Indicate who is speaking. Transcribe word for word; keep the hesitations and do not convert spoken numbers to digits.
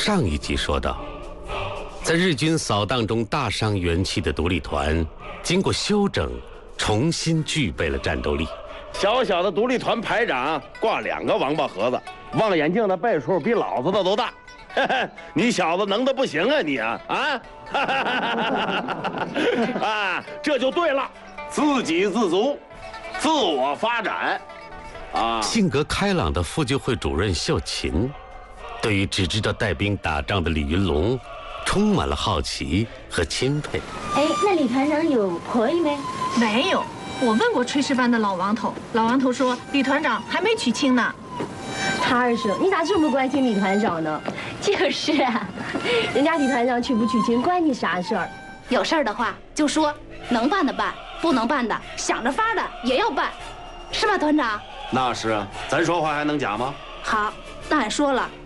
Speaker 1: 上一集说到，在日军扫荡中大伤元气的独立团，经过休整，重新具备了战斗力。
Speaker 2: 小小的独立团排长挂两个王八盒子，望远镜的倍数比老子的都大。你小子能的不行啊你啊啊！啊，这就对了，自给自足，自我发展。啊，
Speaker 1: 性格开朗的妇救会主任秀琴，对于只知道带兵打仗的李云龙，充满了好奇和钦佩。
Speaker 3: 哎，那李团长有婆姨没？
Speaker 4: 没有，我问过炊事班的老王头，老王头说李团长还没娶亲呢。
Speaker 3: 二婶，你咋这么关心李团长呢？就是啊，人家李团长娶不娶亲关你啥事儿？
Speaker 5: 有事儿的话就说，能办的办，不能办的想着法的也要办，是吧，团长？
Speaker 2: 那是啊，咱说话还能假吗？
Speaker 5: 好，那俺说了，